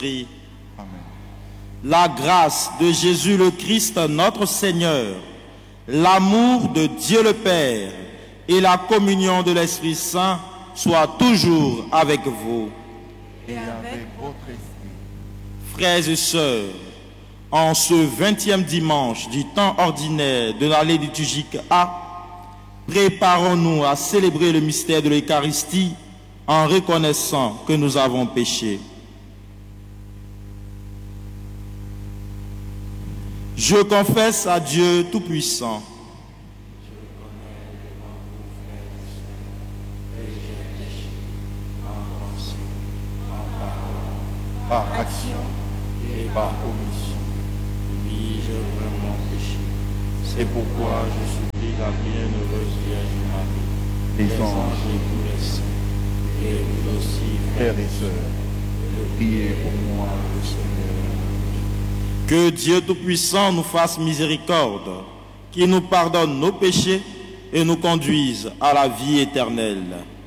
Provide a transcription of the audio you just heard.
Amen. La grâce de Jésus le Christ, notre Seigneur, l'amour de Dieu le Père et la communion de l'Esprit Saint soient toujours avec vous. Et avec votre esprit. Frères et sœurs, en ce 20e dimanche du temps ordinaire de l'année liturgique A, préparons-nous à célébrer le mystère de l'Eucharistie en reconnaissant que nous avons péché. Je confesse à Dieu Tout-Puissant. Par action et par omission. Oui, j'ai vraiment péché. C'est pourquoi je supplie la bienheureuse Vierge Marie, les anges et tous les saints, et vous aussi, frères et sœurs, de prier pour moi, le Seigneur. Que Dieu Tout-Puissant nous fasse miséricorde, qu'il nous pardonne nos péchés et nous conduise à la vie éternelle.